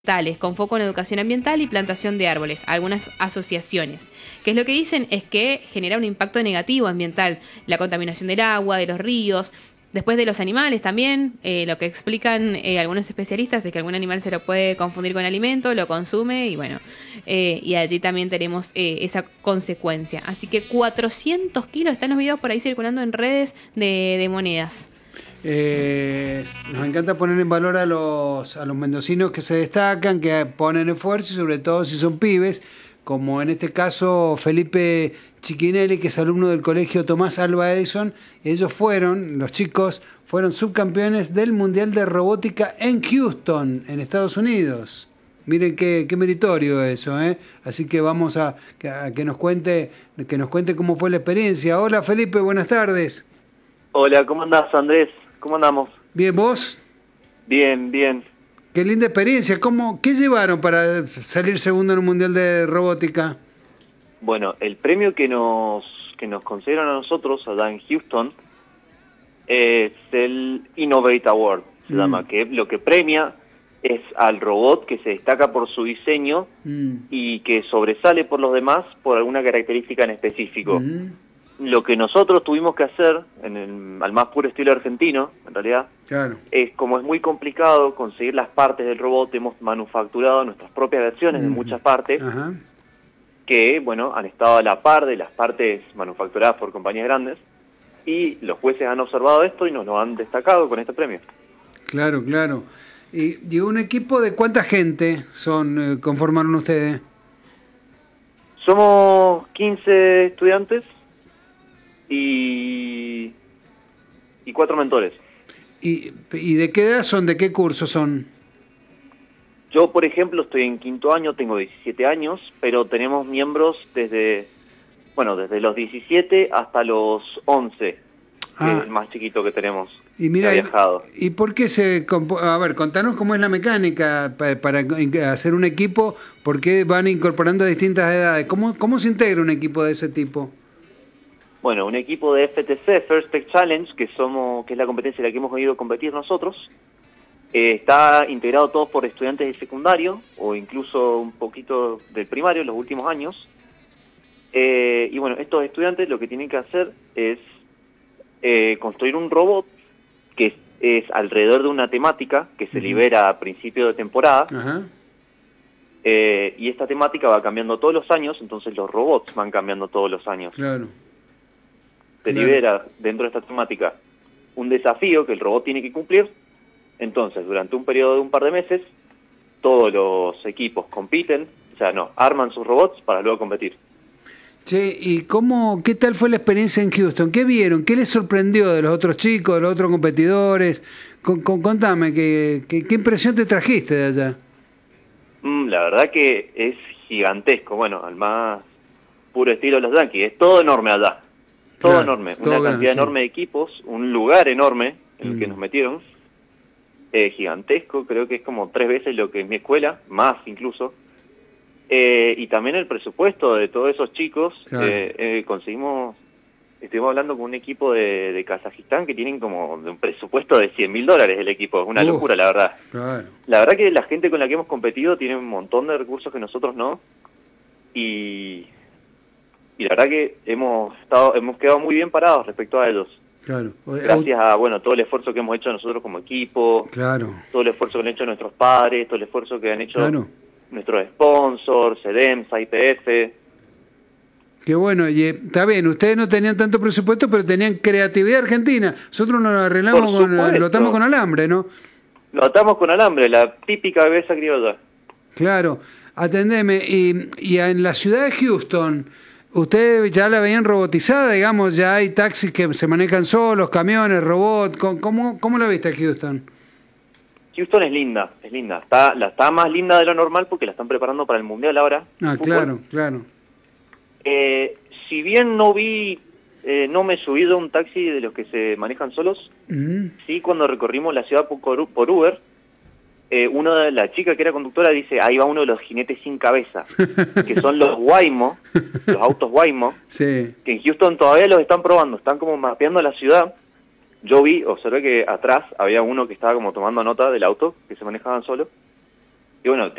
con foco en educación ambiental y plantación de árboles, algunas asociaciones. Que es lo que dicen es que genera un impacto negativo ambiental, la contaminación del agua, de los ríos, después de los animales también. Lo que explican algunos especialistas es que algún animal se lo puede confundir con alimento, lo consume y bueno, y allí también tenemos esa consecuencia. Así que 400 kilos, están los videos por ahí circulando en redes de monedas. Nos encanta poner en valor a los mendocinos que se destacan, que ponen esfuerzo y sobre todo si son pibes, como en este caso Felipe Chiquinelli, que es alumno del colegio Tomás Alva Edison. Ellos los chicos fueron subcampeones del Mundial de Robótica en Houston, en Estados Unidos. Miren qué meritorio eso, ¿eh? Así que vamos a que nos cuente cómo fue la experiencia. Hola Felipe, buenas tardes. Hola, ¿cómo andás, Andrés? ¿Cómo andamos? Bien, ¿vos? Bien, bien. Qué linda experiencia. ¿Qué llevaron para salir segundo en el Mundial de Robótica? Bueno, el premio que nos concedieron a nosotros allá en Houston es el Innovate Award, se llama, que lo que premia es al robot que se destaca por su diseño y que sobresale por los demás por alguna característica en específico. Lo que nosotros tuvimos que hacer, al más puro estilo argentino, en realidad, claro, es como es muy complicado conseguir las partes del robot, hemos manufacturado nuestras propias versiones de muchas partes, que, bueno, han estado a la par de las partes manufacturadas por compañías grandes, y los jueces han observado esto y nos lo han destacado con este premio. Claro, claro. ¿Y un equipo de cuánta gente conformaron ustedes? Somos 15 estudiantes y 4 mentores. ¿Y de qué edad son? ¿De qué curso son? Yo, por ejemplo, estoy en quinto año, tengo 17 años, pero tenemos miembros desde los 17 hasta los 11, que es el más chiquito que tenemos. Y mira, viajado. ¿Y por qué a ver, contanos cómo es la mecánica para hacer un equipo? ¿Por qué van incorporando distintas edades? ¿Cómo se integra un equipo de ese tipo? Bueno, un equipo de FTC, First Tech Challenge, que es la competencia en la que hemos ido a competir nosotros, está integrado todos por estudiantes de secundario o incluso un poquito del primario en los últimos años. Y bueno, estos estudiantes lo que tienen que hacer es construir un robot que es alrededor de una temática que se libera a principio de temporada. Y esta temática va cambiando todos los años, entonces los robots van cambiando todos los años. Claro. Se libera dentro de esta temática un desafío que el robot tiene que cumplir. Entonces, durante un periodo de un par de meses, todos los equipos compiten, arman sus robots para luego competir. Che, ¿y qué tal fue la experiencia en Houston? ¿Qué vieron? ¿Qué les sorprendió de los otros chicos, de los otros competidores? Contame, ¿qué impresión te trajiste de allá? La verdad que es gigantesco, bueno, al más puro estilo de los Yankees, es todo enorme allá. Todo enorme, una cantidad enorme de equipos, un lugar enorme en el que nos metieron, gigantesco, creo que es como 3 veces lo que es mi escuela, más incluso, y también el presupuesto de todos esos chicos, estuvimos hablando con un equipo de Kazajistán que tienen como un presupuesto de $100.000 el equipo, es una locura la verdad. Claro. La verdad que la gente con la que hemos competido tiene un montón de recursos que nosotros no, y la verdad que hemos quedado muy bien parados respecto a ellos. Claro. Gracias a todo el esfuerzo que hemos hecho nosotros como equipo, todo el esfuerzo que han hecho nuestros padres, todo el esfuerzo que han hecho nuestros sponsors, CEDEMS, IPF. Qué bueno, y está bien, ustedes no tenían tanto presupuesto, pero tenían creatividad argentina. Nosotros nos lo arreglamos lo atamos con alambre, ¿no? Lo atamos con alambre, la típica bebesa criolla. Claro, atendeme, y en la ciudad de Houston, ¿ustedes ya la veían robotizada? Digamos, ya hay taxis que se manejan solos, camiones, robots. ¿Cómo la viste Houston? Houston es linda. Está más linda de lo normal porque la están preparando para el Mundial ahora. Claro. Si bien no me he subido a un taxi de los que se manejan solos, sí, cuando recorrimos la ciudad por Uber, la chica que era conductora dice, ahí va uno de los jinetes sin cabeza, que son los Waymo, los autos Waymo, que en Houston todavía los están probando, están como mapeando la ciudad. Yo observé que atrás había uno que estaba como tomando nota del auto, que se manejaban solo, Y bueno,